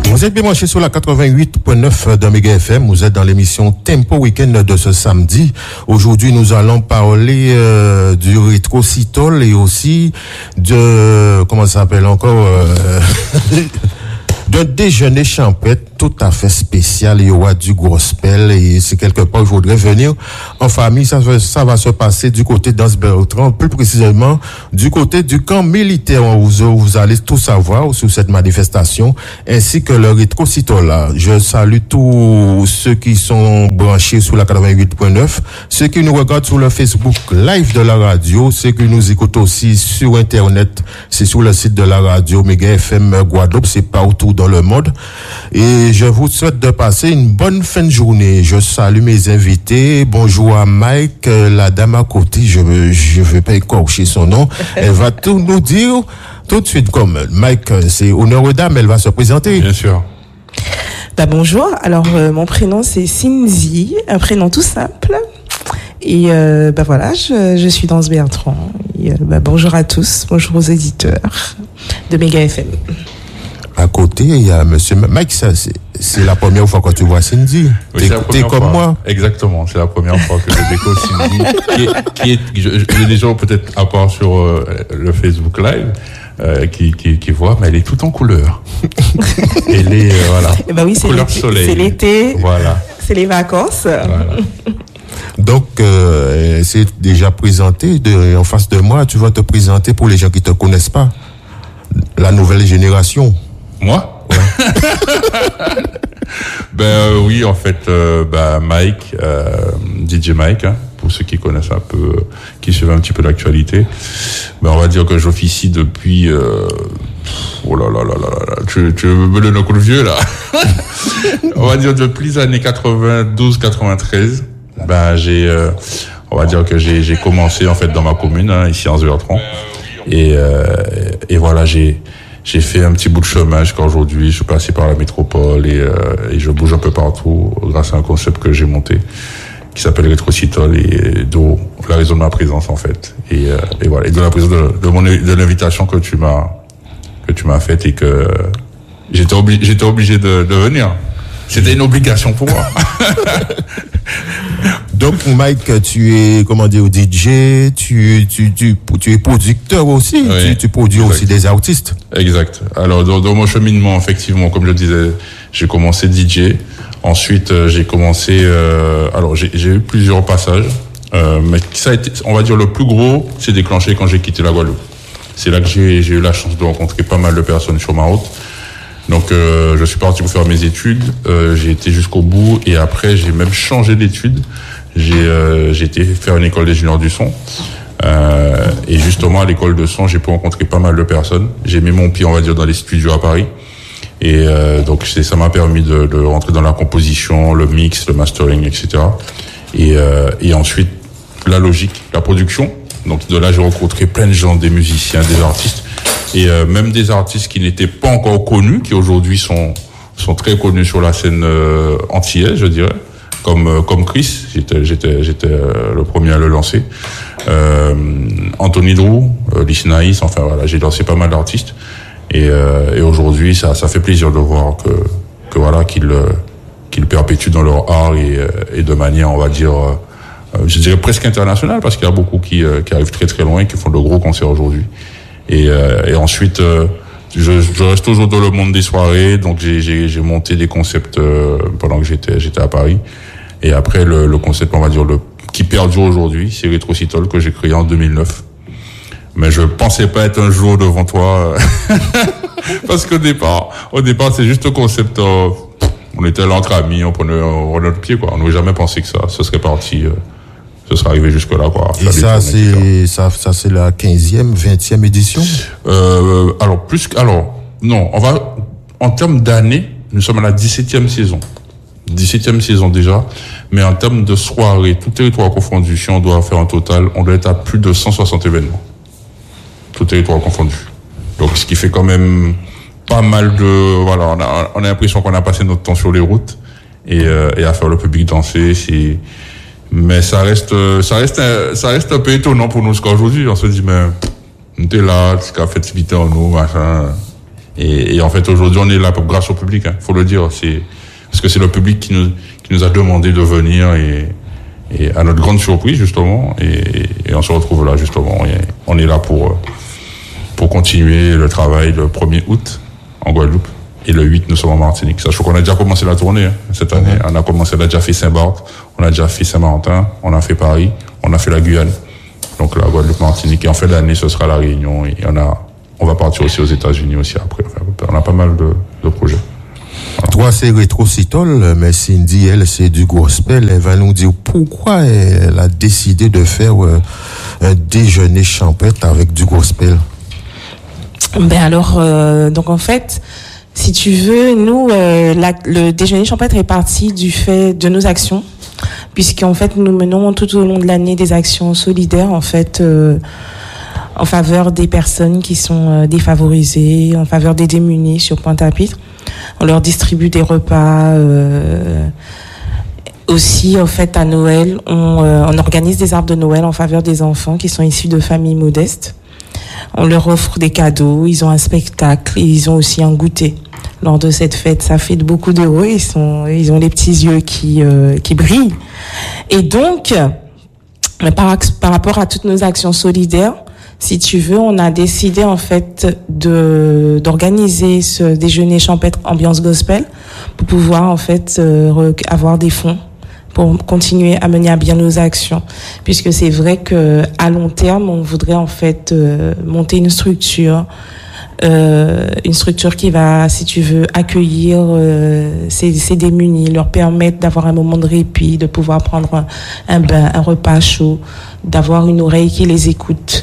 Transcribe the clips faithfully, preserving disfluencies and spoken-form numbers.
Vous êtes bien branchés sur la quatre-vingt-huit point neuf de Méga F M. Vous êtes dans l'émission Tempo Weekend de ce samedi. Aujourd'hui, nous allons parler euh, du rétrocitol et aussi de, comment ça s'appelle encore, euh, d'un déjeuner champêtre tout à fait spécial. Il y aura du gospel et c'est quelque part, je voudrais venir en famille. Ça, ça va se passer du côté d'Anse-Bertrand, plus précisément du côté du camp militaire où vous, vous allez tout savoir sur cette manifestation ainsi que le rétrocitol. Je salue tous ceux qui sont branchés sur la quatre-vingt-huit point neuf, ceux qui nous regardent sur le Facebook live de la radio, ceux qui nous écoutent aussi sur Internet. C'est sur le site de la radio Méga F M Guadeloupe, c'est partout dans le monde. Et je vous souhaite de passer une bonne fin de journée. Je salue mes invités. Bonjour à Mike, la dame à côté, je ne je vais pas écorcher son nom. Elle va tout nous dire tout de suite. Comme Mike, c'est honneur aux dames, elle va se présenter. Bien sûr. Bah bonjour, alors euh, mon prénom c'est Cindy, un prénom tout simple. Et euh, bah voilà, je, je suis dans Anse-Bertrand. Et, euh, bah, bonjour à tous, bonjour aux éditeurs de Méga F M. À côté, il y a monsieur Mike, ça, c'est, c'est la première fois que tu vois Cindy. Oui, t'es, c'est la t'es comme fois. moi. Exactement, c'est la première fois que je découvre Cindy, qui est, qui est, je, je, j'ai des gens peut-être à part sur euh, le Facebook Live, euh, qui, qui, qui voient, mais elle est toute en couleur. Elle est, euh, voilà. Et bah oui, c'est couleur l'été, soleil. c'est l'été, voilà. c'est les vacances. Voilà. Donc, euh, c'est déjà présenté de, en face de moi. Tu vas te présenter pour les gens qui te connaissent pas. La nouvelle génération. Moi? Ouais. ben euh, oui, en fait, euh, bah, Mike, euh, D J Mike, hein, pour ceux qui connaissent un peu, euh, qui suivent un petit peu l'actualité. Ben on va dire que j'officie depuis. Euh, oh là là là là là, tu, tu me donnes un coup de vieux là. On va dire depuis les années quatre-vingt-douze quatre-vingt-treize. Ben j'ai, euh, on va dire que j'ai j'ai commencé en fait dans ma commune, hein, ici en Anse-Bertrand, et euh, et voilà j'ai. J'ai fait un petit bout de chemin jusqu'à aujourd'hui. Je suis passé par la métropole et, euh, et je bouge un peu partout grâce à un concept que j'ai monté qui s'appelle Rétrocitol et d'où la raison de ma présence en fait. Et, euh, et voilà, et de la présence de, de mon de l'invitation que tu m'as que tu m'as faite et que j'étais obligé j'étais obligé de, de venir. C'était une obligation pour moi. Donc, Mike, tu es, comment dire, D J, tu, tu, tu, tu es producteur aussi, Oui, tu, tu produis exact. aussi des artistes. Exact. Alors, dans, dans mon cheminement, effectivement, comme je le disais, j'ai commencé D J. Ensuite, euh, j'ai commencé, euh, alors, j'ai, j'ai eu plusieurs passages, euh, mais ça a été, on va dire, le plus gros, c'est déclenché quand j'ai quitté la Guadeloupe. C'est là que j'ai, j'ai eu la chance de rencontrer pas mal de personnes sur ma route. Donc, euh, je suis parti pour faire mes études. Euh, j'ai été jusqu'au bout et après, j'ai même changé d'études. J'ai, euh, j'ai été faire une école d'ingénieur du son. Euh, et justement, à l'école de son, j'ai pu rencontrer pas mal de personnes. J'ai mis mon pied, on va dire, dans les studios à Paris. Et euh, donc, c'est, ça m'a permis de, de rentrer dans la composition, le mix, le mastering, et cetera. Et, euh, et ensuite, la logique, la production. Donc, de là, j'ai rencontré plein de gens, des musiciens, des artistes. Et euh, même des artistes qui n'étaient pas encore connus, qui aujourd'hui sont sont très connus sur la scène euh, antillaise, je dirais, comme euh, comme Chris, j'étais j'étais j'étais euh, le premier à le lancer. Euh, Anthony Drew, euh, Lysnaïs, enfin voilà, j'ai lancé pas mal d'artistes. Et, euh, et aujourd'hui, ça ça fait plaisir de voir que que voilà qu'ils euh, qu'ils perpétuent dans leur art et euh, et de manière, on va dire, euh, je dirais presque internationale, parce qu'il y a beaucoup qui euh, qui arrivent très très loin et qui font de gros concerts aujourd'hui. Et, euh, et ensuite, euh, je, je reste toujours dans le monde des soirées, donc j'ai, j'ai, j'ai monté des concepts euh, pendant que j'étais, j'étais à Paris. Et après, le, le concept, on va dire, le, qui perdure aujourd'hui, c'est Rétrocitol que j'ai créé en deux mille neuf. Mais je pensais pas être un jour devant toi, parce qu'au départ, au départ, c'est juste un concept. Euh, on était là entre amis, on prenait, on prenait notre pied, quoi. On n'aurait jamais pensé que ça, ce serait parti. Euh, Ce sera arrivé jusque là, quoi. Et ça, c'est, ça, ça, c'est la quinzième, vingtième édition? Euh, alors, plus que, alors, non, on va, en termes d'années, nous sommes à la dix-septième saison. dix-septième saison déjà. Mais en termes de soirée, tout territoire confondu, si on doit faire un total, on doit être à plus de cent soixante événements. Tout territoire confondu. Donc, ce qui fait quand même pas mal de, voilà, on a, on a l'impression qu'on a passé notre temps sur les routes et, euh, et à faire le public danser, c'est, mais ça reste, ça reste, un, ça reste un peu étonnant pour nous jusqu'à aujourd'hui. On se dit, mais, on était là, tu as fait vite en nous, machin. Et, et en fait, aujourd'hui, on est là pour, grâce au public, hein, faut le dire. C'est, parce que c'est le public qui nous, qui nous a demandé de venir et, et à notre grande surprise, justement, et, et on se retrouve là, justement. Et on est là pour, pour continuer le travail le premier août en Guadeloupe. Et le huit, nous sommes en Martinique. Sachant qu'on a déjà commencé la tournée, hein, cette année. Mm-hmm. On a commencé, on a déjà fait Saint-Barth, on a déjà fait Saint-Martin, on a fait Paris, on a fait la Guyane. Donc la Guadeloupe, Martinique. Et en fin d'année, ce sera la Réunion. Et on a, on va partir aussi aux États-Unis aussi après. Enfin, on a pas mal de, de projets. Voilà. Toi, c'est Rétrocitol, mais Cindy, elle, c'est du gospel. Elle va nous dire pourquoi elle a décidé de faire euh, un déjeuner champêtre avec du gospel. Ben alors, euh, donc en fait, si tu veux, nous, euh, la, le déjeuner champêtre est parti du fait de nos actions, puisqu'en fait, nous menons tout au long de l'année des actions solidaires, en fait, euh, en faveur des personnes qui sont euh, défavorisées, en faveur des démunis sur Pointe-à-Pitre. On leur distribue des repas. Euh, aussi, en fait, à Noël, on, euh, on organise des arbres de Noël en faveur des enfants qui sont issus de familles modestes. On leur offre des cadeaux, ils ont un spectacle et ils ont aussi un goûter. Lors de cette fête, ça fait beaucoup d'heureux, ils sont, ils ont les petits yeux qui, euh, qui brillent. Et donc, par, par rapport à toutes nos actions solidaires, si tu veux, on a décidé en fait de d'organiser ce déjeuner champêtre ambiance gospel pour pouvoir en fait euh, avoir des fonds pour continuer à mener à bien nos actions, puisque c'est vrai que à long terme, on voudrait en fait euh, monter une structure, euh, une structure qui va, si tu veux, accueillir euh, ces, ces démunis, leur permettre d'avoir un moment de répit, de pouvoir prendre un, un bain, un repas chaud, d'avoir une oreille qui les écoute.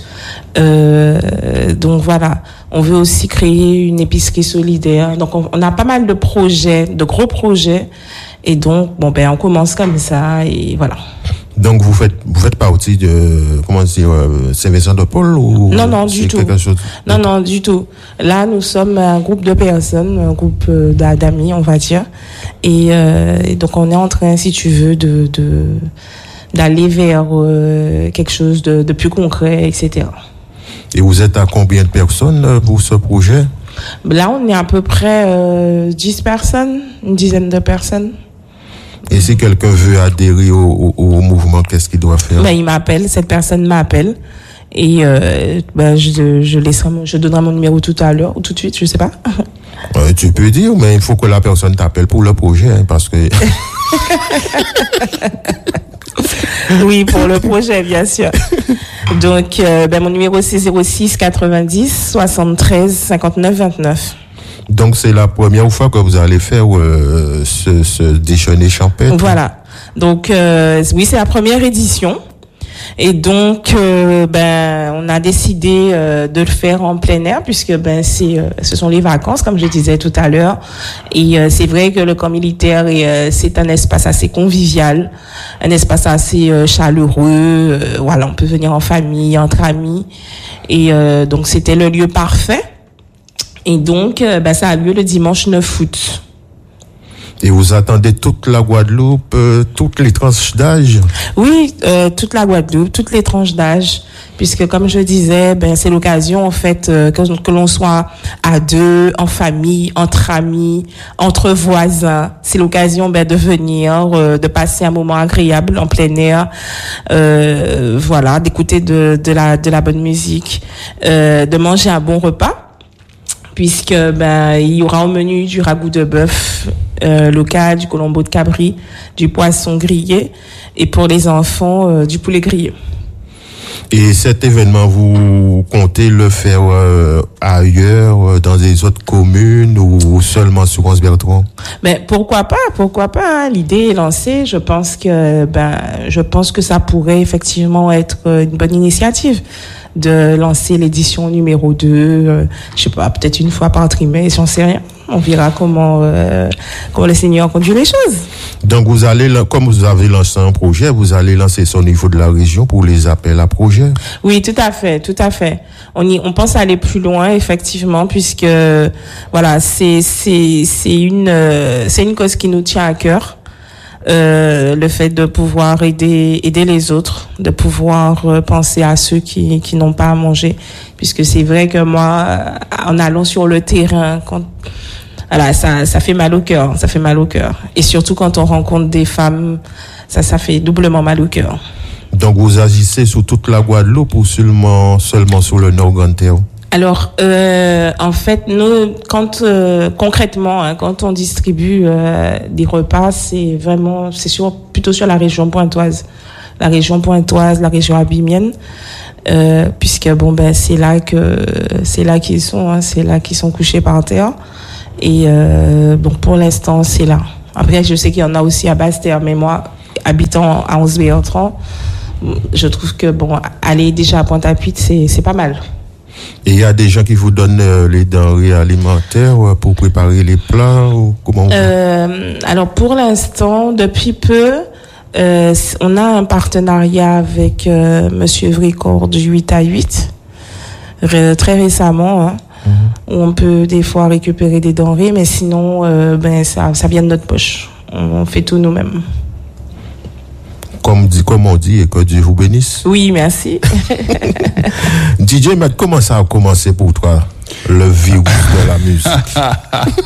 Euh, donc voilà, on veut aussi créer une épicerie solidaire. Donc on, on a pas mal de projets, de gros projets. Et donc, bon, ben, on commence comme ça, et voilà. Donc, vous faites, vous faites partie de, comment dire, euh, Saint-Vincent-de-Paul ou? Non, non, du tout. Chose... Non, non, du tout. Là, nous sommes un groupe de personnes, un groupe euh, d'amis, on va dire. Et, euh, et donc, on est en train, si tu veux, de, de, d'aller vers euh, quelque chose de, de plus concret, et cetera. Et vous êtes à combien de personnes pour ce projet? Là, on est à peu près euh, dix personnes, une dizaine de personnes. Et si quelqu'un veut adhérer au, au, au mouvement, qu'est-ce qu'il doit faire? Ben, il m'appelle, cette personne m'appelle. Et euh, ben, je, je, laisserai mon, je donnerai mon numéro tout à l'heure, ou tout de suite, je sais pas. Ouais, tu peux dire, mais il faut que la personne t'appelle pour le projet, hein, parce que... Oui, pour le projet, bien sûr. Donc, euh, ben, mon numéro, c'est zéro six quatre-vingt-dix soixante-treize cinquante-neuf vingt-neuf. Donc, c'est la première fois que vous allez faire euh, ce, ce déjeuner champêtre. Voilà. Donc, euh, oui, c'est la première édition. Et donc, euh, ben, on a décidé euh, de le faire en plein air, puisque ben, c'est, euh, ce sont les vacances, comme je disais tout à l'heure. Et euh, c'est vrai que le camp militaire, est, euh, c'est un espace assez convivial, un espace assez euh, chaleureux. Euh, voilà, on peut venir en famille, entre amis. Et euh, donc, c'était le lieu parfait. Et donc, euh, ben, ça a lieu le dimanche neuf août. Et vous attendez toute la Guadeloupe, euh, toutes les tranches d'âge? Oui, euh, toute la Guadeloupe, toutes les tranches d'âge, puisque comme je disais, ben c'est l'occasion en fait euh, que, que l'on soit à deux, en famille, entre amis, entre voisins. C'est l'occasion ben de venir, euh, de passer un moment agréable en plein air, euh, voilà, d'écouter de, de la de la bonne musique, euh, de manger un bon repas. Puisque ben il y aura au menu du ragoût de bœuf euh, local, du colombo de cabri, du poisson grillé et pour les enfants euh, du poulet grillé. Et cet événement, vous comptez le faire euh, ailleurs, dans des autres communes ou seulement sur Anse-Bertrand? Ben pourquoi pas, pourquoi pas. Hein. L'idée est lancée. Je pense que ben je pense que ça pourrait effectivement être une bonne initiative de lancer l'édition numéro deux, euh, je sais pas, peut-être une fois par trimestre, j'en sais rien. On verra comment euh, comment le Seigneur conduit les choses. Donc vous allez, comme vous avez lancé un projet, vous allez lancer ça au niveau de la région pour les appels à projets? Oui, tout à fait, tout à fait. On y, on pense aller plus loin, effectivement, puisque voilà, c'est c'est c'est une euh, c'est une cause qui nous tient à cœur. euh, le fait de pouvoir aider aider les autres, de pouvoir euh, penser à ceux qui qui n'ont pas à manger, puisque c'est vrai que moi, en allant sur le terrain, quand voilà, ça ça fait mal au cœur, ça fait mal au cœur, et surtout quand on rencontre des femmes, ça ça fait doublement mal au cœur. Donc vous agissez sur toute la Guadeloupe ou seulement seulement sur le Nord Grand-Terre? Alors, euh, en fait, nous, quand euh, concrètement, hein, quand on distribue euh, des repas, c'est vraiment, c'est sur, plutôt sur la région pointoise, la région pointoise, la région abimienne, euh, puisque bon ben c'est là que c'est là qu'ils sont, hein, c'est là qu'ils sont couchés par terre. Et euh, bon, pour l'instant, c'est là. Après, je sais qu'il y en a aussi à Basse-Terre, mais moi, habitant à Onze-Bertrand, je trouve que bon, aller déjà à Pointe-à-Pitre, c'est c'est pas mal. Et il y a des gens qui vous donnent euh, les denrées alimentaires euh, pour préparer les plats ou comment on euh, Alors pour l'instant, depuis peu, euh, on a un partenariat avec euh, Monsieur Vricord du huit à huit, ré- très récemment, hein, mm-hmm. où on peut des fois récupérer des denrées, mais sinon, euh, ben ça, ça vient de notre poche. On, on fait tout nous-mêmes. Comme, dit, comme on dit, et que Dieu vous bénisse. Oui, merci. D J Matt, comment ça a commencé pour toi, le virus de la musique?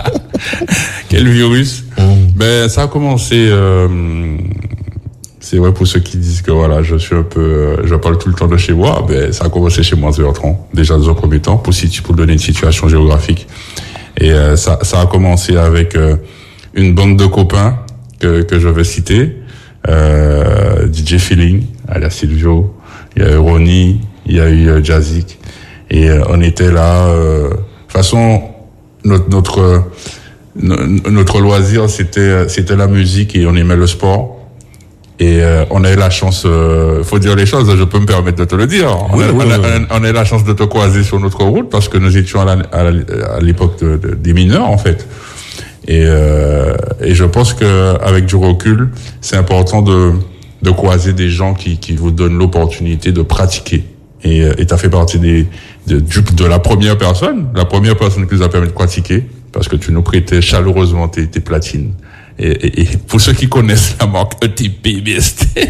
Quel virus? mm. Ben, ça a commencé, euh, c'est vrai pour ceux qui disent que voilà, je suis un peu, euh, je parle tout le temps de chez moi, ben, ça a commencé chez moi à Bertrand, déjà dans un premier temps, pour, pour donner une situation géographique. Et euh, ça, ça a commencé avec euh, une bande de copains que, que je vais citer. Euh, D J Feeling, alias Silvio, il y a eu Ronnie, il y a eu euh, Jazzik, et euh, on était là. Euh, de toute façon, notre notre euh, notre loisir c'était c'était la musique et on aimait le sport. Et euh, on a eu la chance, euh, faut dire les choses, je peux me permettre de te le dire. On, oui, a, oui, on, a, oui. on a eu la chance de te croiser sur notre route parce que nous étions à, la, à, la, à l'époque de, de, des mineurs en fait. Et, euh, et je pense que avec du recul, c'est important de, de croiser des gens qui, qui vous donnent l'opportunité de pratiquer. Et tu as fait partie des, de, de la première personne, la première personne qui nous a permis de pratiquer, parce que tu nous prêtais chaleureusement tes, tes platines. Et, et, et pour ceux qui connaissent la marque E T P B S T,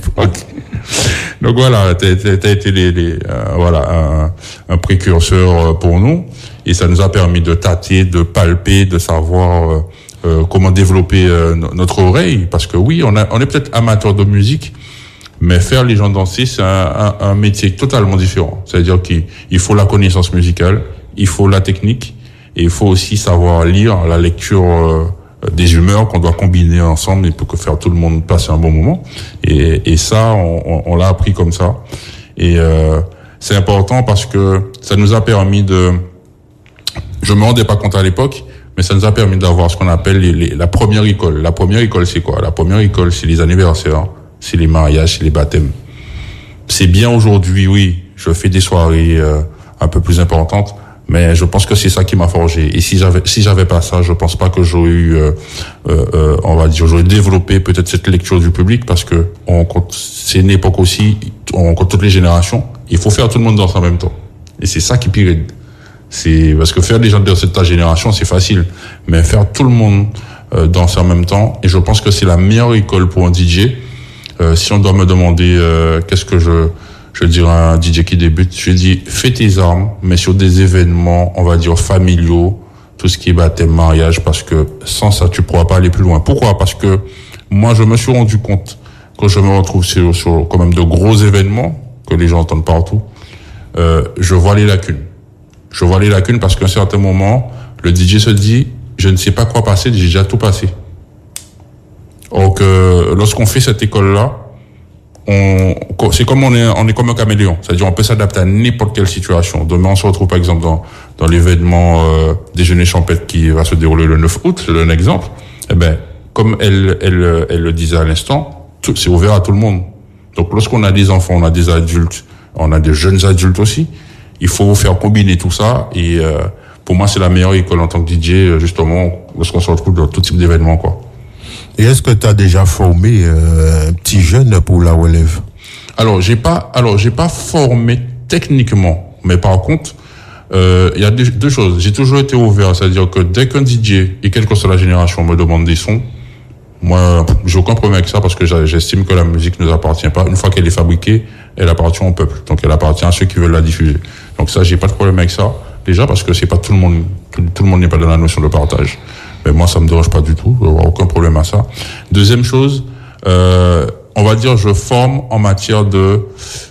donc voilà, t'as, t'as, t'as été les, les, euh, voilà un, un précurseur pour nous. Et ça nous a permis de tâter, de palper, de savoir euh, euh, comment développer euh, notre oreille. Parce que oui, on, a, on est peut-être amateur de musique, mais faire les gens danser, c'est un, un, un métier totalement différent. C'est-à-dire qu'il il faut la connaissance musicale, il faut la technique, et il faut aussi savoir lire la lecture euh, des humeurs qu'on doit combiner ensemble et pour que faire tout le monde passer un bon moment. Et, et ça, on, on, on l'a appris comme ça. Et euh, c'est important parce que ça nous a permis de... Je me rendais pas compte à l'époque, mais ça nous a permis d'avoir ce qu'on appelle les, les, la première école. La première école, c'est quoi? La première école, c'est les anniversaires, c'est les mariages, c'est les baptêmes. C'est bien aujourd'hui, oui, je fais des soirées euh, un peu plus importantes, mais je pense que c'est ça qui m'a forgé. Et si j'avais, si j'avais pas ça, je pense pas que j'aurais eu, euh, euh, on va dire, j'aurais développé peut-être cette lecture du public, parce que on compte, c'est une époque aussi, on compte toutes les générations. Il faut faire tout le monde danser en même temps. Et c'est ça qui pire. C'est parce que faire des gens de cette génération, c'est facile, mais faire tout le monde euh, danser en même temps, et je pense que c'est la meilleure école pour un D J. Euh, si on doit me demander euh, qu'est-ce que je je dirais à un D J qui débute, je dis fais tes armes, mais sur des événements, on va dire familiaux, tout ce qui est baptême, mariage, parce que sans ça, tu pourras pas aller plus loin. Pourquoi? Parce que moi, je me suis rendu compte que je me retrouve sur, sur quand même de gros événements que les gens entendent partout, euh, je vois les lacunes. Je vois les lacunes parce qu'à un certain moment, le D J se dit, je ne sais pas quoi passer, j'ai déjà tout passé. Or que lorsqu'on fait cette école-là, on, c'est comme on est, on est comme un caméléon. C'est-à-dire, on peut s'adapter à n'importe quelle situation. Demain, on se retrouve, par exemple, dans, dans l'événement, euh, déjeuner champêtre qui va se dérouler le neuf août, je donne un exemple. Eh ben, comme elle, elle, elle le disait à l'instant, tout, c'est ouvert à tout le monde. Donc, lorsqu'on a des enfants, on a des adultes, on a des jeunes adultes aussi, il faut faire combiner tout ça. Et, euh, pour moi, c'est la meilleure école en tant que D J, justement, lorsqu'on se retrouve dans tout type d'événements, quoi. Et est-ce que tu as déjà formé euh, un petit jeune pour la relève? Alors, j'ai pas, alors j'ai pas formé techniquement, mais par contre, euh, il y a deux, deux choses. J'ai toujours été ouvert, c'est-à-dire que dès qu'un D J et quelle que soit la génération me demande des sons, Moi, j'ai aucun problème avec ça parce que j'estime que la musique ne nous appartient pas. Une fois qu'elle est fabriquée, elle appartient au peuple. Donc, elle appartient à ceux qui veulent la diffuser. Donc ça, j'ai pas de problème avec ça. Déjà parce que c'est pas tout le monde, tout, tout le monde n'est pas dans la notion de partage. Mais moi, ça me dérange pas du tout. Je n'ai aucun problème à ça. Deuxième chose, euh, on va dire, je forme en matière de,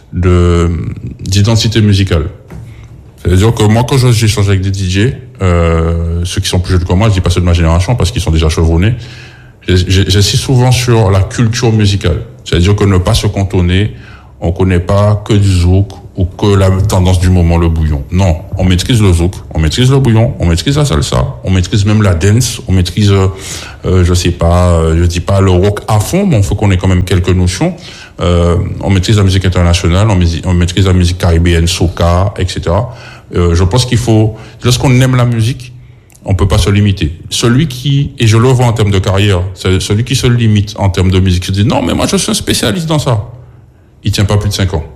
de, d'identité musicale. C'est-à-dire que moi, quand j'échange avec des D J, euh, ceux qui sont plus jeunes que moi, je dis pas ceux de ma génération parce qu'ils sont déjà chevronnés, j'insiste souvent sur la culture musicale. C'est-à-dire que ne pas se cantonner, on connaît pas que du zouk ou que la tendance du moment, le bouillon. Non, on maîtrise le zouk, on maîtrise le bouillon, on maîtrise la salsa, on maîtrise même la dance, on maîtrise, euh, je sais pas, euh, je dis pas le rock à fond, mais on faut qu'on ait quand même quelques notions. Euh, on maîtrise la musique internationale, on maîtrise, on maîtrise la musique caribéenne, soca, et cetera. Euh, je pense qu'il faut, lorsqu'on aime la musique, on peut pas se limiter. Celui qui, et je le vois en termes de carrière, c'est celui qui se limite en termes de musique, se dit non, mais moi je suis un spécialiste dans ça. Il tient pas plus de cinq ans.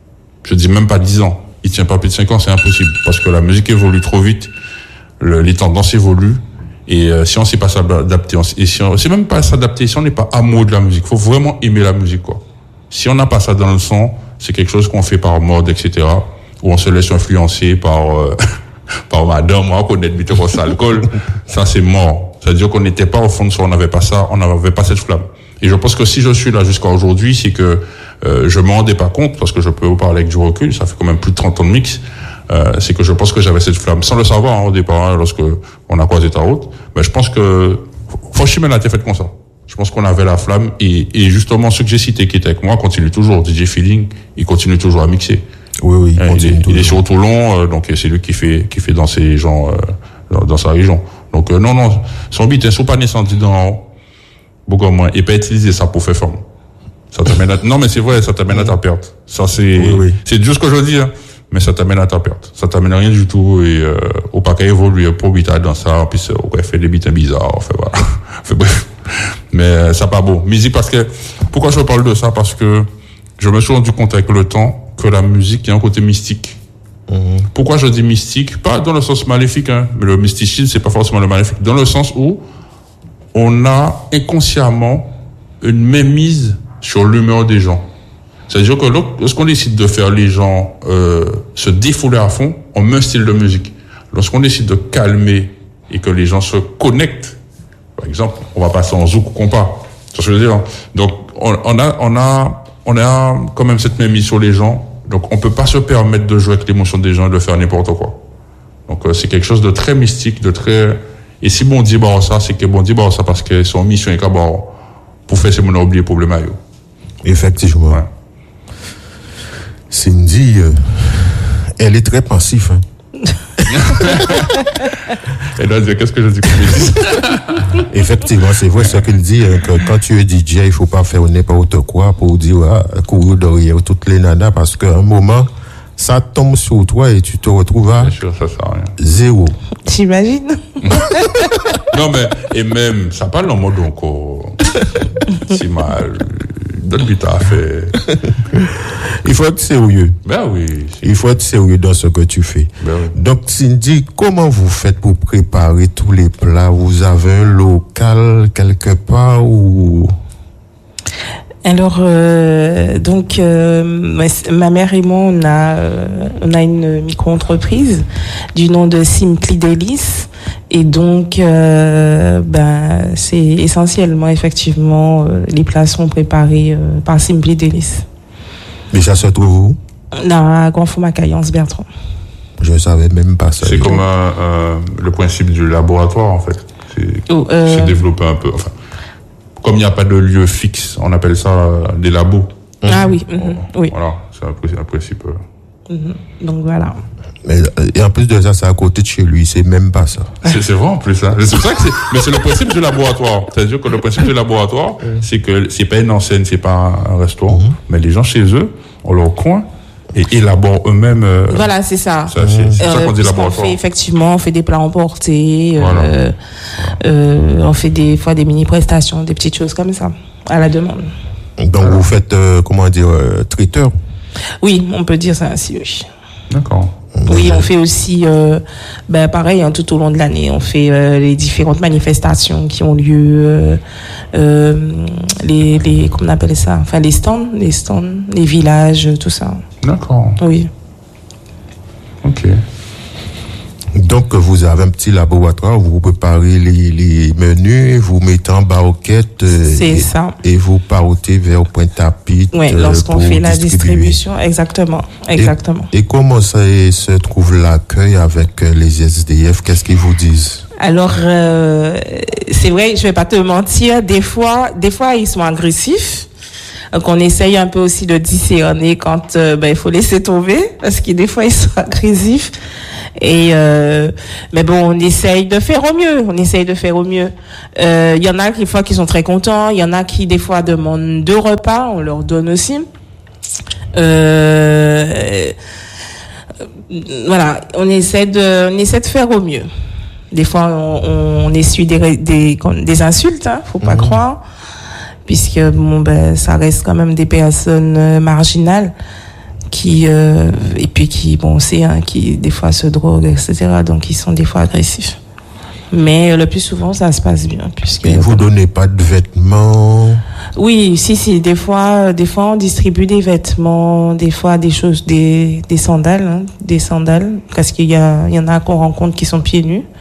Je dis même pas dix ans. Il tient pas plus de cinq ans, c'est impossible. Parce que la musique évolue trop vite, le, les tendances évoluent, et euh, si on sait pas s'adapter, et si on sait même pas s'adapter, si on n'est pas amoureux de la musique, faut vraiment aimer la musique, quoi. Si on n'a pas ça dans le son, c'est quelque chose qu'on fait par mode, et cetera, où on se laisse influencer par, euh, par madame, moi, qu'on est buté pour l'alcool, ça c'est mort. C'est-à-dire qu'on n'était pas au fond de soi, on n'avait pas ça, on n'avait pas cette flamme. Et je pense que si je suis là jusqu'à aujourd'hui, c'est que euh, je m'en rendais pas compte, parce que je peux vous parler avec du recul, ça fait quand même plus de trente ans de mix, euh, c'est que je pense que j'avais cette flamme, sans le savoir hein, au départ, hein, lorsque on a croisé ta route. Mais je pense que Fochimel a été fait comme ça. Je pense qu'on avait la flamme, et, et justement ceux que j'ai cités qui étaient avec moi continuent toujours. D J Feeling, il continue toujours à mixer. Oui, oui, il, il, continue est, toujours. il est sur Toulon, euh, donc c'est lui qui fait qui fait danser les gens euh, dans, dans sa région. Donc euh, non, non, son beat est pas naissant dans beaucoup moins, et pas utiliser ça pour faire forme. Ça t'amène à, non, mais c'est vrai, ça t'amène à ta perte. Ça, c'est, oui, oui. c'est dur ce que je dis, hein, mais ça t'amène à ta perte. Ça t'amène à rien du tout, et, euh, au paquet évoluer pour beat dans ça, puis, euh, ouais, fait des beats bizarres, enfin, voilà. Fait, bref. Mais, euh, ça pas beau. Musique, parce que, pourquoi je parle de ça? Parce que, je me suis rendu compte avec le temps que la musique, il y a un côté mystique. Mmh. Pourquoi je dis mystique? Pas dans le sens maléfique, hein, mais le mysticisme, c'est pas forcément le maléfique. Dans le sens où, on a inconsciemment une mainmise sur l'humeur des gens. C'est-à-dire que lorsqu'on décide de faire les gens euh, se défouler à fond, on met un style de musique. Lorsqu'on décide de calmer et que les gens se connectent, par exemple, on va passer en zouk ou compas. C'est ce que je veux dire. Donc, on, on a, on a, on a quand même cette mainmise sur les gens. Donc, on peut pas se permettre de jouer avec l'émotion des gens et de faire n'importe quoi. Donc, euh, c'est quelque chose de très mystique, de très. Et si bon dit bah ça, c'est que bon dit bah ça parce que son mission est qu'à bah pour faire c'est mon oublier le problème à eux. Effectivement. Ouais. Cindy, euh, elle est très pensive. Hein. Elle doit dire qu'est-ce que je dis comme Effectivement, c'est vrai ce qu'il dit, hein, que quand tu es D J, il faut pas faire n'importe quoi pour dire ah, courir derrière toutes les nanas parce qu'à un moment, ça tombe sur toi et tu te retrouves à Bien sûr, ça sert à rien. Zéro. T'imagines? Non, mais, et même, ça parle en mode encore. Si mal. Donne du taf. Il faut être sérieux. Ben oui. Il faut être sérieux dans ce que tu fais. Ben oui. Donc, Cindy, comment vous faites pour préparer tous les plats? Vous avez un local quelque part ou... Alors, euh, donc, euh, ma mère et moi, on a, euh, on a une micro-entreprise du nom de Simply Delice. Et donc, euh, ben, c'est essentiellement, effectivement, euh, les plats sont préparés euh, par Simply Delice. Mais ça se trouve où? À Gonfou-Macaille, en Bertrand. Je ne savais même pas ça. C'est comme un, un, le principe du laboratoire, en fait. C'est oh, euh... se développer un peu. Enfin, comme il n'y a pas de lieu fixe, on appelle ça euh, des labos. Ah oui, bon, mm-hmm, oui. Voilà, c'est un, un principe. Euh... Mm-hmm. Donc voilà. Mais, et en plus de ça, c'est à côté de chez lui, c'est même pas ça. C'est, c'est vrai en plus, hein. C'est ça que c'est, mais c'est le principe du laboratoire. C'est-à-dire que le principe du laboratoire, c'est que c'est pas une enseigne, c'est pas un restaurant, mm-hmm. mais les gens chez eux ont leur coin et élaborent eux-mêmes. Euh, voilà, c'est ça. ça c'est, c'est euh, ça qu'on dit laboratoire. On fait, effectivement, on fait des plats emportés, voilà. euh, euh, on fait des fois des mini-prestations, des petites choses comme ça, à la demande. Donc voilà. Vous faites, euh, comment dire, euh, traiteur? Oui, on peut dire ça ainsi, oui. D'accord. Donc Oui, on fait aussi, euh, ben pareil, hein, tout au long de l'année, on fait euh, les différentes manifestations qui ont lieu, euh, euh, les, les, comment on appelle ça, enfin les stands, les stands, les villages, tout ça. D'accord. Oui. Ok. Donc, vous avez un petit laboratoire où vous préparez les, les menus, vous mettez en barquette. C'est et, ça. Et vous partez vers Pointe-à-Pitre. Oui, lorsqu'on pour fait la distribuer. distribution, exactement, exactement. Et, et comment ça se trouve l'accueil avec les S D F? Qu'est-ce qu'ils vous disent? Alors, euh, c'est vrai, je vais pas te mentir, des fois, des fois ils sont agressifs. Donc on essaye un peu aussi de discerner quand euh, ben il faut laisser tomber parce que des fois ils sont agressifs. Et euh, mais bon, on essaye de faire au mieux. On essaye de faire au mieux. Il euh, y en a qui, des fois, qui sont très contents. Il y en a qui, des fois, demandent deux repas. On leur donne aussi. Euh, voilà, on essaie de, on essaie de faire au mieux. Des fois, on, on essuie des, des, des insultes. Hein, faut pas mmh. croire, puisque bon, ben, ça reste quand même des personnes marginales. Qui euh, et puis qui bon on sait hein, qui des fois se droguent, etc. Donc ils sont des fois agressifs, mais euh, le plus souvent ça se passe bien puisque et vous donnez pas de vêtements? Oui, si si des fois des fois on distribue des vêtements, des fois des choses, des des sandales hein, des sandales parce qu'il y a il y en a qu'on rencontre qui sont pieds nus.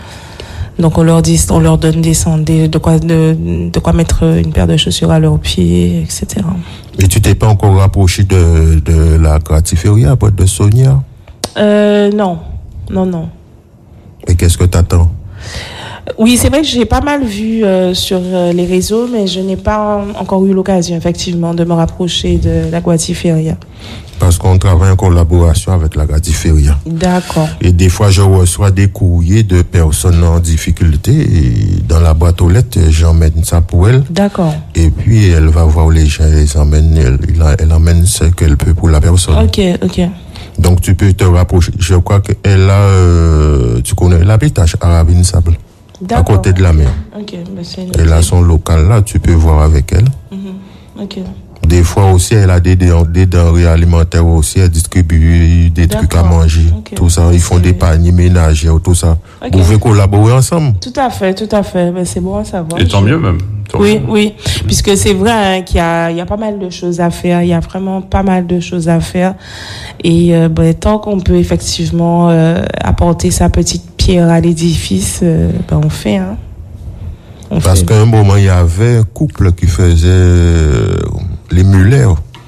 Donc on leur dit, on leur donne des sandales, de quoi de, de quoi mettre une paire de chaussures à leurs pieds, et cetera. Et tu t'es pas encore rapproché de de la Gratiféria, de Sonia? Euh, non, non, non. Et qu'est-ce que t'attends? Oui, c'est vrai que j'ai pas mal vu euh, sur euh, les réseaux, mais je n'ai pas encore eu l'occasion, effectivement, de me rapprocher de la Gratiféria. Parce qu'on travaille en collaboration avec la Gratiféria. D'accord. Et des fois, je reçois des courriers de personnes en difficulté et dans la boîte aux lettres, j'emmène ça pour elle. D'accord. Et puis, elle va voir les gens, elle emmène, elle, elle emmène ce qu'elle peut pour la personne. Ok, ok. Donc, tu peux te rapprocher. Je crois qu'elle a, euh, tu connais l'habitage à Ravine Sable. À côté de la mer. Ok, bah c'est elle a son local là, tu peux voir avec elle. Mm-hmm. Ok. Des fois aussi, elle a des, des, des denrées alimentaires aussi, elle distribue des D'accord. trucs à manger, okay. tout ça. Ils font c'est... des paniers ménagers, tout ça. Okay. Vous pouvez collaborer ensemble. Tout à fait, tout à fait. Ben, c'est bon à savoir. Et tant mieux même. Tant oui, mieux. oui. Puisque c'est vrai hein, qu'il y a, il y a pas mal de choses à faire. Il y a vraiment pas mal de choses à faire. Et euh, ben, tant qu'on peut effectivement euh, apporter sa petite pierre à l'édifice, euh, ben, on fait. Hein. On Parce fait. qu'à un moment, il y avait un couple qui faisait... Euh, les Muller,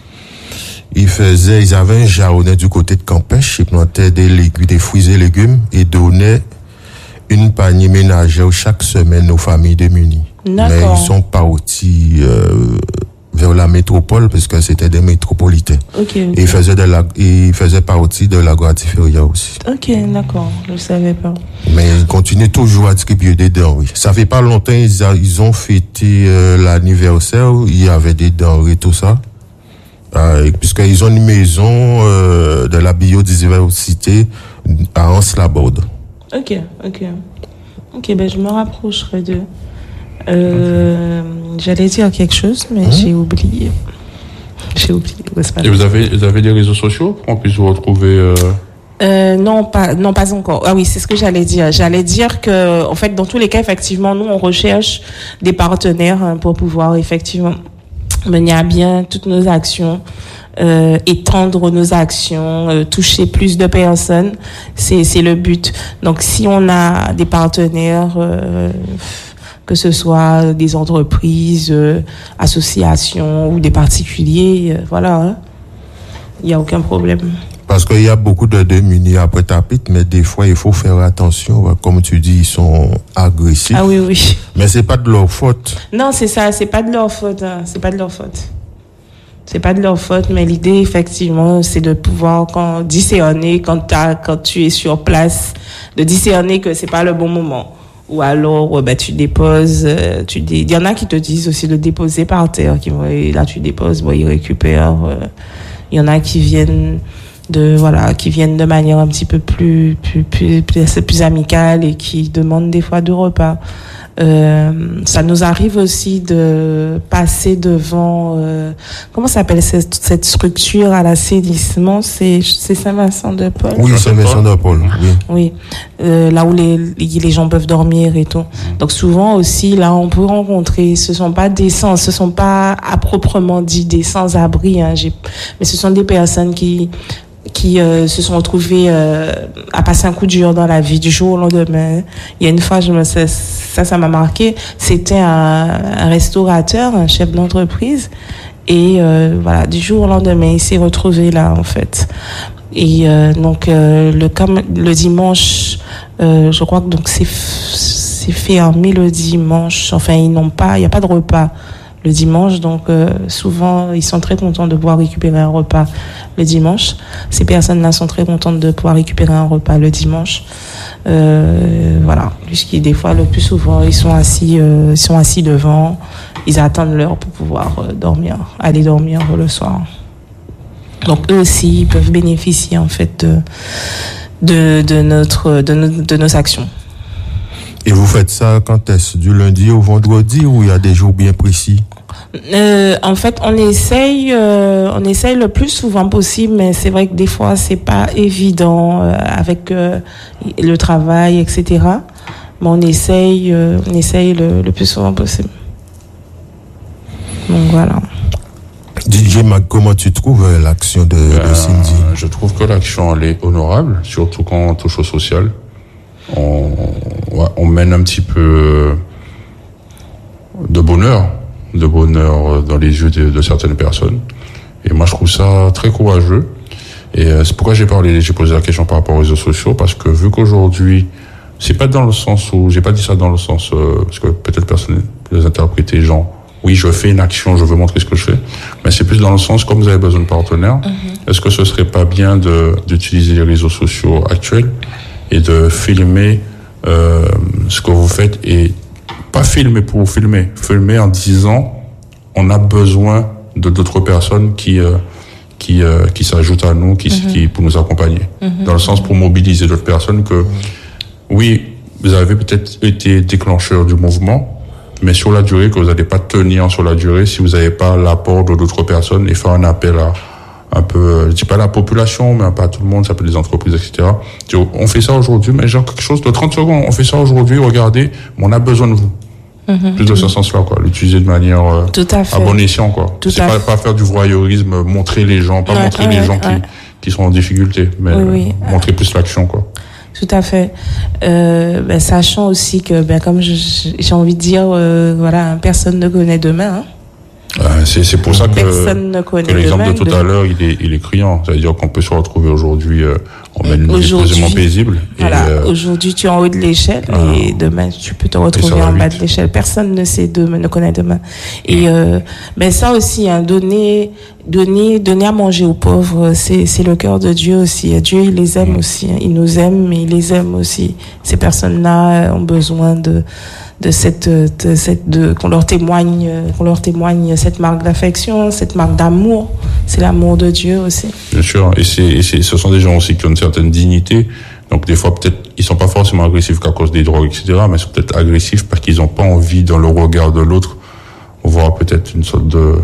ils faisaient, ils avaient un jardinet du côté de Campèche, ils plantaient des légumes, des fruits et légumes et donnaient une panier ménagère chaque semaine aux familles démunies. D'accord. Mais ils sont partis euh, vers la métropole parce que c'était des métropolitains. Okay, okay. Et ils faisaient de la, ils faisaient partie de la Gratiféria aussi. Ok, d'accord, je ne savais pas. Mais ils continuent toujours à distribuer des denrées. Ça fait pas longtemps, ils, a, ils ont fêté euh, l'anniversaire, il y avait des denrées, tout ça. Euh, puisqu'ils ont une maison euh, de la biodiversité à Anse-la-Borde. Ok, ok. Ok, ben je me rapprocherai d'eux. Euh, okay. J'allais dire quelque chose, mais mmh. j'ai oublié. J'ai oublié. Et vous avez, vous avez des réseaux sociaux pour qu'on puisse vous retrouver euh... Euh, non, pas, non, pas encore. Ah oui, c'est ce que j'allais dire. J'allais dire que, en fait, dans tous les cas, effectivement, nous, on recherche des partenaires hein, pour pouvoir, effectivement, mener à bien toutes nos actions, euh, étendre nos actions, euh, toucher plus de personnes. C'est, c'est le but. Donc, si on a des partenaires, euh, que ce soit des entreprises, euh, associations ou des particuliers, euh, voilà, hein, il n'y a aucun problème. Parce qu'il y a beaucoup de démunis à Pointe-à-Pitre, mais des fois, il faut faire attention. Comme tu dis, ils sont agressifs. Ah oui, oui. Mais c'est pas de leur faute. Non, c'est ça, c'est pas de leur faute. Hein. C'est pas de leur faute. C'est pas de leur faute, mais l'idée, effectivement, c'est de pouvoir quand, discerner quand, t'as, quand tu es sur place, de discerner que c'est pas le bon moment. Ou alors, bah, tu déposes, tu dé... il y en a qui te disent aussi de déposer par terre, qui vont, là, tu déposes, bon, ils récupèrent. Il y en a qui viennent de voilà qui viennent de manière un petit peu plus plus plus plus, plus amicale et qui demandent des fois deux repas. Euh, ça nous arrive aussi de passer devant, euh, comment s'appelle cette, cette structure à l'assainissement, c'est, c'est Saint-Vincent-de-Paul. Oui, Saint-Vincent-de-Paul, oui. Oui, euh, là où les, les gens peuvent dormir et tout. Donc souvent aussi, là, on peut rencontrer, ce sont pas des sans, ce sont pas à proprement dit des sans-abri, hein, j'ai, mais ce sont des personnes qui qui euh, se sont retrouvés euh, à passer un coup dur dans la vie du jour au lendemain. Il y a une fois, je me sais, ça, ça m'a marqué. C'était un, un restaurateur, un chef d'entreprise, et euh, voilà, du jour au lendemain, il s'est retrouvé là, en fait. Et euh, donc euh, le comme le dimanche, euh, je crois que donc c'est c'est fermé le dimanche. Enfin, ils n'ont pas, il y a pas de repas le dimanche, donc euh, souvent ils sont très contents de pouvoir récupérer un repas le dimanche. Ces personnes-là sont très contentes de pouvoir récupérer un repas le dimanche. Euh, voilà, puisqu'ils des fois le plus souvent ils sont assis, euh, ils sont assis devant, ils attendent l'heure pour pouvoir euh, dormir, aller dormir le soir. Donc eux aussi ils peuvent bénéficier en fait de de, de notre de nos, de nos actions. Et vous faites ça quand est-ce, du lundi au vendredi, ou il y a des jours bien précis? Euh, en fait, on essaye, euh, on essaye le plus souvent possible, mais c'est vrai que des fois c'est pas évident euh, avec euh, le travail, et cetera. Mais on essaye, euh, on essaye le, le plus souvent possible. Donc voilà. D J Mag, comment tu trouves euh, l'action de, euh, de Cindy? Je trouve que l'action elle est honorable, surtout quand on touche au social. On, ouais, on mène un petit peu de bonheur, de bonheur dans les yeux de, de certaines personnes. Et moi, je trouve ça très courageux. Et euh, c'est pourquoi j'ai parlé, j'ai posé la question par rapport aux réseaux sociaux, parce que vu qu'aujourd'hui, c'est pas dans le sens où, j'ai pas dit ça dans le sens, euh, parce que peut-être personne peut les interpréter, genre, oui, je fais une action, je veux montrer ce que je fais, mais c'est plus dans le sens, comme vous avez besoin de partenaires, mm-hmm. Est-ce que ce serait pas bien de, d'utiliser les réseaux sociaux actuels et de filmer euh, ce que vous faites, et pas filmer pour filmer, filmer en disant on a besoin de d'autres personnes qui euh, qui euh, qui s'ajoutent à nous, qui, mm-hmm. qui pour nous accompagner, mm-hmm. dans le sens pour mobiliser d'autres personnes que oui, vous avez peut-être été déclencheur du mouvement, mais sur la durée, que vous n'allez pas tenir sur la durée si vous n'avez pas l'apport de d'autres personnes, et faire un appel à un peu, je dis pas la population, mais un peu à tout le monde, ça peut être les entreprises, et cetera. On fait ça aujourd'hui, mais genre quelque chose de trente secondes, on fait ça aujourd'hui, regardez, on a besoin de vous. Mm-hmm. Plus de ce sens-là, quoi. L'utiliser de manière euh, Tout à, fait. à bon escient, quoi. Tout c'est à pas, fait. pas faire du voyeurisme, montrer les gens, pas ouais, montrer ouais, les gens ouais. qui, qui sont en difficulté, mais oui, oui. Euh, montrer plus l'action, quoi. Tout à fait. Euh, ben, sachant aussi que, ben, comme je, j'ai envie de dire, euh, voilà, personne ne connaît demain, hein. Euh, c'est, c'est pour ça que, que l'exemple de tout de... à l'heure, il est, il est criant. C'est-à-dire qu'on peut se retrouver aujourd'hui, euh, on mène une vie posément paisible. Voilà, et, euh, aujourd'hui, tu es en haut de l'échelle, ah, et demain, tu peux te retrouver en bas de l'échelle. Personne ne sait demain, ne connaît demain. Et, euh, ben, ça aussi, hein, donner, donner, donner à manger aux pauvres, c'est, c'est le cœur de Dieu aussi. Dieu, il les aime mmh. aussi. Hein. Il nous aime, mais il les aime aussi. Ces personnes-là ont besoin de, de cette, de cette, de, qu'on leur témoigne, qu'on leur témoigne cette marque d'affection, cette marque d'amour. C'est l'amour de Dieu aussi. Bien sûr. Et c'est, et c'est, ce sont des gens aussi qui ont une certaine dignité. Donc, des fois, peut-être, ils sont pas forcément agressifs qu'à cause des drogues, et cetera, mais ils sont peut-être agressifs parce qu'ils ont pas envie, dans le regard de l'autre, voir peut-être une sorte de,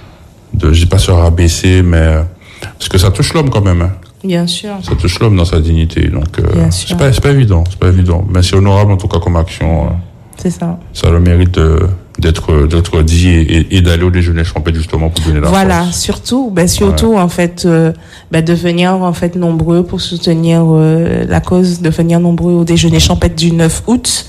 de, je dis pas se rabaisser, mais, parce que ça touche l'homme quand même, hein. Bien sûr. Ça touche l'homme dans sa dignité. Donc, euh, c'est pas, c'est pas évident, c'est pas évident. Mais c'est honorable, en tout cas, comme action. Euh, C'est ça. Ça a le mérite de, d'être, d'être dit et, et d'aller au déjeuner champêtre justement pour donner la Voilà, force. surtout, ben surtout ouais. en fait, euh, ben de venir en fait nombreux pour soutenir euh, la cause, de venir nombreux au déjeuner champêtre du neuf août.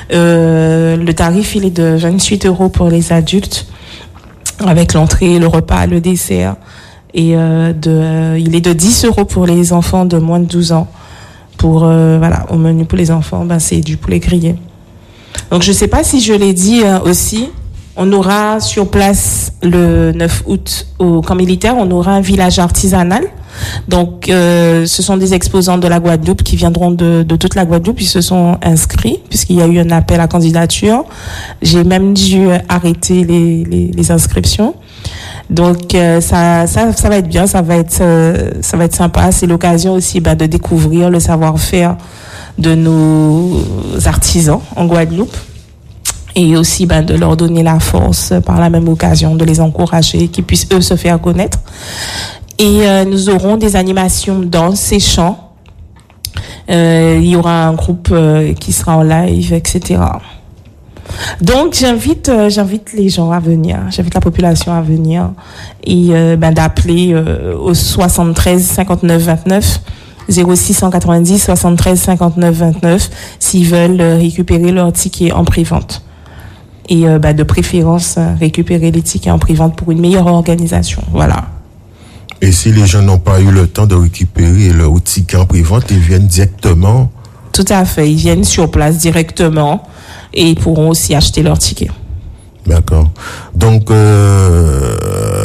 Euh, le tarif il est de vingt-huit euros pour les adultes, avec l'entrée, le repas, le dessert, et euh, de, euh, il est de dix euros pour les enfants de moins de douze ans. Pour euh, voilà, au menu pour les enfants, ben c'est du poulet grillé. Donc je sais pas si je l'ai dit euh, aussi, on aura sur place le neuf août au camp militaire, on aura un village artisanal. Donc euh, ce sont des exposants de la Guadeloupe qui viendront de, de toute la Guadeloupe, ils se sont inscrits puisqu'il y a eu un appel à candidature. J'ai même dû arrêter les, les, les inscriptions. Donc euh, ça, ça, ça va être bien, ça va être, euh, ça va être sympa. C'est l'occasion aussi bah, de découvrir le savoir-faire de nos artisans en Guadeloupe. et aussi ben, de leur donner la force par la même occasion, de les encourager, qu'ils puissent eux se faire connaître. Et euh, nous aurons des animations danse et chant. Euh, il y aura un groupe euh, qui sera en live, et cetera. Donc j'invite euh, j'invite les gens à venir, j'invite la population à venir et euh, ben d'appeler euh, au soixante-treize cinquante-neuf vingt-neuf zéro six cent quatre-vingt-dix soixante-treize cinquante-neuf vingt-neuf s'ils veulent récupérer leur ticket en pré-vente. Et euh, ben, de préférence récupérer les tickets en pré-vente pour une meilleure organisation. Voilà. Et si les gens n'ont pas eu le temps de récupérer leur ticket en pré-vente, ils viennent directement? Tout à fait, ils viennent sur place directement et ils pourront aussi acheter leur ticket. D'accord. Donc, euh...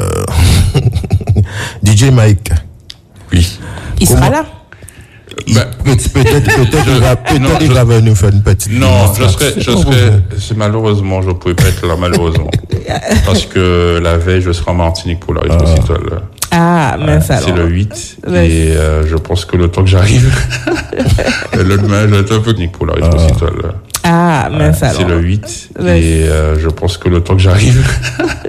D J Mike. Oui. Il Comment... sera là. Ben, peut-être peut-être peut-être il va, peut-être non, il je, va venir faire une petite. Non, je serais, je serais, c'est malheureusement, je pouvais pas être là, malheureusement. Parce que la veille, je serai en Martinique pour la rétrocitole. Ah, mince alors. C'est le huit. Ouais. Et euh, je pense que le temps que j'arrive, le lendemain, je vais être un peu technique pour la rétrocitole. Ah, mince alors. C'est le huit. Ouais. Et euh, je pense que le temps que j'arrive,